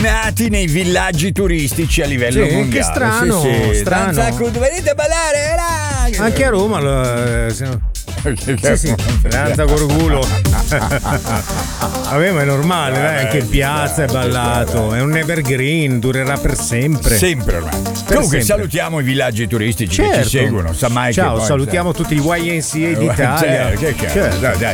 nati nei villaggi turistici a livello mondiale. Che strano, strano. Venite a ballare, anche a Roma sì, danza corculo. Vabbè, ma è normale, anche in piazza è ballato, è un evergreen, durerà per sempre. Sempre ormai. Comunque salutiamo i villaggi turistici che ci seguono. Sa mai ciao, che poi, salutiamo tutti i YNCA d'Italia. Dai.